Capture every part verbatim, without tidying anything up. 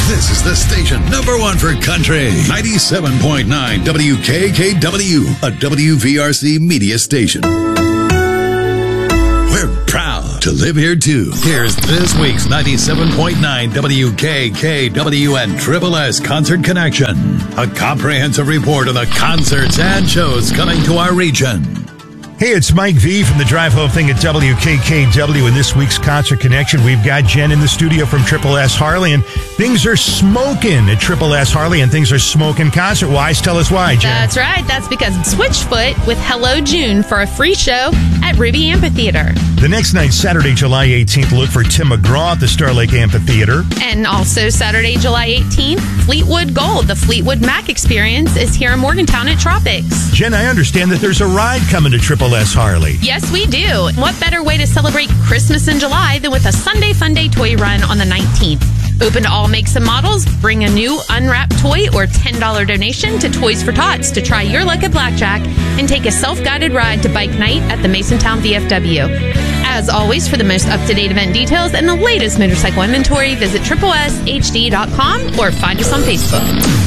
This is the station number one for country. ninety-seven point nine W K K W, a W V R C media station. We're proud to live here too. Here's this week's ninety-seven point nine W K K W and Triple S Concert Connection. A comprehensive report on the concerts and shows coming to our region. Hey, it's Mike V from the Drive Home Thing at W K K W. In this week's Concert Connection, we've got Jen in the studio from Triple S Harley, and things are smoking at Triple S Harley, and things are smoking concert-wise. Tell us why, Jen. That's right. That's because Switchfoot with Hello June for a free show at Ruby Amphitheater. The next night, Saturday, July eighteenth, look for Tim McGraw at the Star Lake Amphitheater. And also Saturday, July eighteenth, Fleetwood Gold, the Fleetwood Mac Experience, is here in Morgantown at Tropics. Jen, I understand that there's a ride coming to Triple S Harley. Yes, we do. What better way to celebrate Christmas in July than with a Sunday Fun Day toy run on the nineteenth? Open to all makes and models. Bring a new unwrapped toy or ten dollars donation to Toys for Tots to try your luck at blackjack and take a self-guided ride to Bike Night at the Masontown V F W. As always, for the most up-to-date event details and the latest motorcycle inventory, visit triple S H D dot com or find us on Facebook.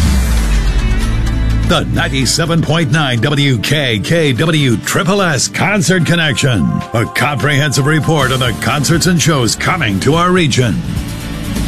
The ninety-seven point nine W K K W Triple S Concert Connection. A comprehensive report on the concerts and shows coming to our region.